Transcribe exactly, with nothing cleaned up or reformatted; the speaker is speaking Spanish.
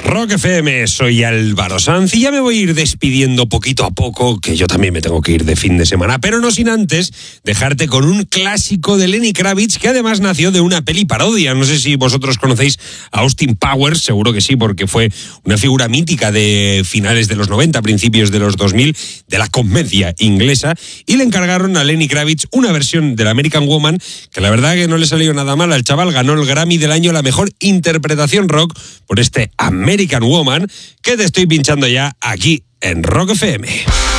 Rock F M, soy Álvaro Sanz y ya me voy a ir despidiendo poquito a poco, que yo también me tengo que ir de fin de semana, pero no sin antes dejarte con un clásico de Lenny Kravitz, que además nació de una peli parodia. No sé si vosotros conocéis a Austin Powers, seguro que sí, porque fue una figura mítica de finales de los noventa, principios de los dos mil, de la comedia inglesa, y le encargaron a Lenny Kravitz una versión del American Woman, que la verdad que no le salió nada mal al chaval. Ganó el Grammy del año a la mejor interpretación rock por este American Woman, que te estoy pinchando ya aquí en Rock F M.